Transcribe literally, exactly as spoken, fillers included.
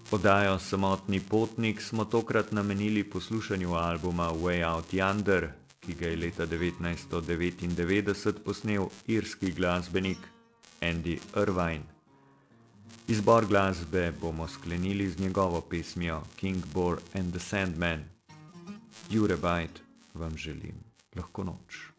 Oddajo Samotni potnik smo tokrat namenili poslušanju albuma Way Out Yonder, ki ga je leta devetnajststo devetindevetdeset posnel irski glasbenik Andy Irvine. Izbor glasbe bomo sklenili z njegovo pesmijo King Bor and the Sandman. Jure Bajt vam želim lahko noč.